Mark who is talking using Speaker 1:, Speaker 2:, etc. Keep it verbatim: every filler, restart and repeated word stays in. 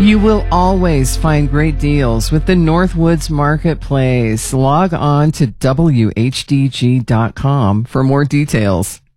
Speaker 1: You will always find great deals with the Northwoods Marketplace. Log on to W H D G dot com for more details.